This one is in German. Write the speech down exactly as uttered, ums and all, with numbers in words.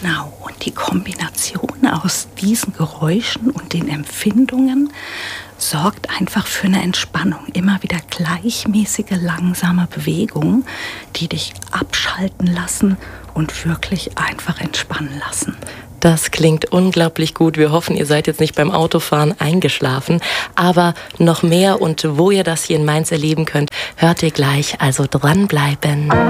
Genau, und die Kombination aus diesen Geräuschen und den Empfindungen sorgt einfach für eine Entspannung. Immer wieder gleichmäßige, langsame Bewegungen, die dich abschalten lassen und wirklich einfach entspannen lassen. Das klingt unglaublich gut. Wir hoffen, ihr seid jetzt nicht beim Autofahren eingeschlafen. Aber noch mehr und wo ihr das hier in Mainz erleben könnt, hört ihr gleich. Also dranbleiben.